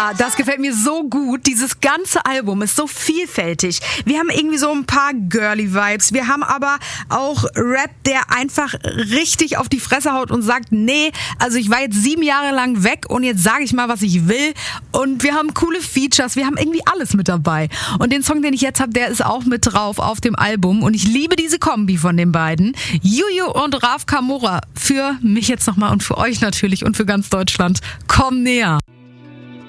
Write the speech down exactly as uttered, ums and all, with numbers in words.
Ja, das gefällt mir so gut. Dieses ganze Album ist so vielfältig. Wir haben irgendwie so ein paar Girly-Vibes. Wir haben aber auch Rap, der einfach richtig auf die Fresse haut und sagt, nee, also ich war jetzt sieben Jahre lang weg und jetzt sage ich mal, was ich will. Und wir haben coole Features. Wir haben irgendwie alles mit dabei. Und den Song, den ich jetzt habe, der ist auch mit drauf auf dem Album. Und ich liebe diese Kombi von den beiden. Juju und Raf Kamora. Für mich jetzt nochmal und für euch natürlich und für ganz Deutschland. Komm näher.